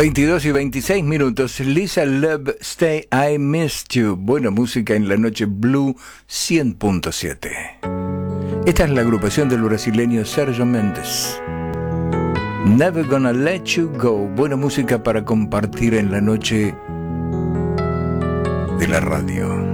22 y 26 minutos. Lisa Love, Stay, I Missed You. Buena música en la noche Blue 100.7. Esta es la agrupación del brasileño Sergio Mendes. Never Gonna Let You Go. Buena música para compartir en la noche de la radio.